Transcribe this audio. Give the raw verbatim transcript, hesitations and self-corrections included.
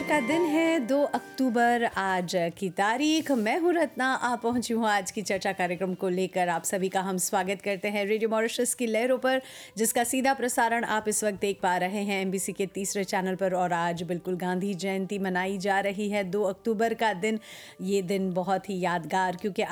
का दिन है दो अक्टूबर आज की तारीख। मैं हूँ रत्ना, आप पहुँची हूँ आज की चर्चा कार्यक्रम को लेकर। आप सभी का हम स्वागत करते हैं रेडियो मॉरिशस की लहरों पर, जिसका सीधा प्रसारण आप इस वक्त देख पा रहे हैं एमबीसी के तीसरे चैनल पर। और आज बिल्कुल गांधी जयंती मनाई जा रही है, दो अक्टूबर का दिन। ये दिन बहुत ही यादगार, क्योंकि